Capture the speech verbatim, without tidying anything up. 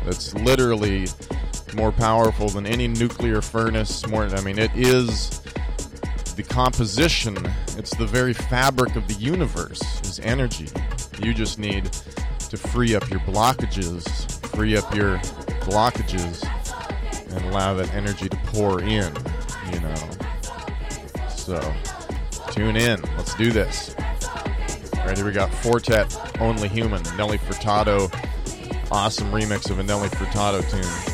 It's literally more powerful than any nuclear furnace. More, I mean, it is the composition. It's the very fabric of the universe is energy. You just need to free up your blockages, free up your blockages, and allow that energy to pour in, you know. So, tune in. Let's do this. All right, here we got Fortet, Only Human, Nelly Furtado. Awesome remix of a Nelly Furtado tune.